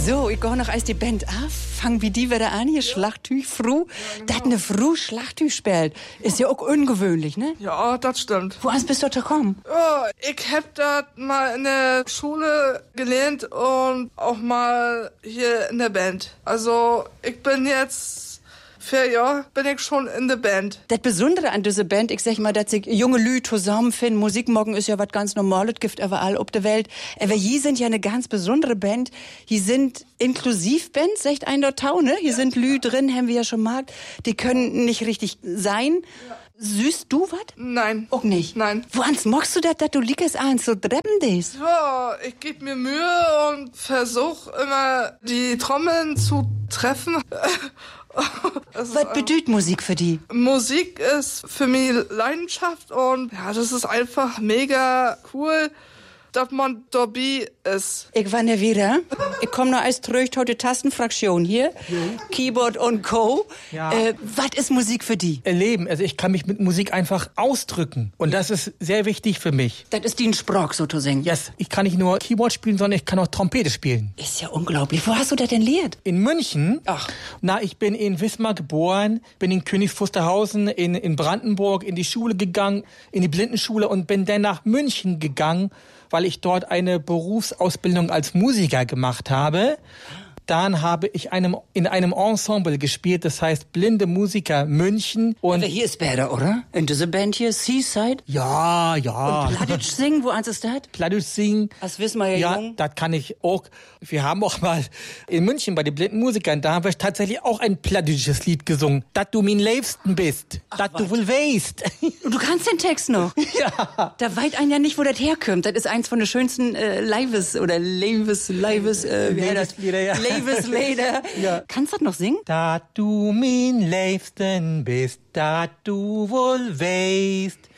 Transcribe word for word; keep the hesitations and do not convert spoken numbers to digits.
So, ich gehe noch als die Band an. Fang wie die wieder an, hier Schlachttüch, Fru. Ja, Dat ne Fru Schlachttüch spielt. Ist ja auch ungewöhnlich, ne? Ja, das stimmt. Wo bist du da gekommen? Ja, ich hab das mal in der Schule gelernt und auch mal hier in der Band. Also, ich bin jetzt vier Jahre bin ich schon in der Band. Das Besondere an dieser Band, ich sag mal, dass sich junge Lü zusammenfinden. Musik morgen ist ja was ganz Normales, gibt überall auf der Welt. Aber hier sind ja eine ganz besondere Band. Hier sind Inklusivbands, sagt ein dort Tau, ne? Hier ja. sind Lü drin, haben wir ja schon markt. Die können nicht richtig sein. Ja. Süßt du was? Nein. Auch nicht? Nein. Woans magst du das, dass du liegst eins so dreppen des? Ja, ich geb mir Mühe und versuch immer die Trommeln zu treffen. Was bedeutet Musik für die? Musik ist für mich Leidenschaft und ja, das ist einfach mega cool, dass man dabei ist. Ich war ne wieder. Ich komm noch als tröcht heute Tastenfraktion hier. Ja. Keyboard und Co. Ja. Äh, was ist Musik für die? Erleben. Also ich kann mich mit Musik einfach ausdrücken. Und das ist sehr wichtig für mich. Das ist die ein Sprach, so zu singen. Yes. Ich kann nicht nur Keyboard spielen, sondern ich kann auch Trompete spielen. Ist ja unglaublich. Wo hast du das denn lehrt? In München. Ach. Na, ich bin in Wismar geboren, bin in Königs Wusterhausen in, in Brandenburg in die Schule gegangen, in die Blindenschule und bin dann nach München gegangen, weil ich dort eine Berufsausbildung als Musiker gemacht habe. Dann habe ich einem, in einem Ensemble gespielt, das heißt Blinde Musiker München. Und aber hier ist besser, oder? In dieser Band hier, Seaside? Ja, ja. Und Plattdeutsch singen, wo eins ist das? Plattdeutsch singen. Das wissen wir ja, ja jung. Das kann ich auch. Wir haben auch mal in München bei den blinden Musikern, da haben wir tatsächlich auch ein plattdeutsches Lied gesungen. Dass du mein Liebsten bist. Dass du wohl weißt. Du kannst den Text noch? Ja. Da weit ein ja nicht, wo das herkommt. Das ist eins von den schönsten äh, Lives oder Leves, Lives, äh, wie heißt das? Lieder, ja. Leves Lieder. Ja. Kannst du das noch singen? Dass du mein Liebsten bist, dass du wohl weißt.